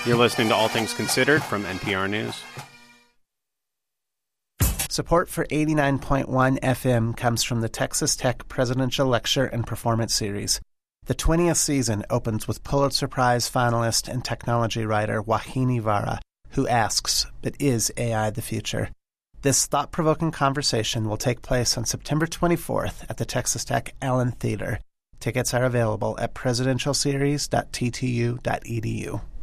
You're listening to All Things Considered from NPR News. Support for 89.1 FM comes from the Texas Tech Presidential Lecture and Performance Series. The 20th season opens with Pulitzer Prize finalist and technology writer Wahini Vara, who asks, but is AI the future? This thought-provoking conversation will take place on September 24th at the Texas Tech Allen Theater. Tickets are available at presidentialseries.ttu.edu.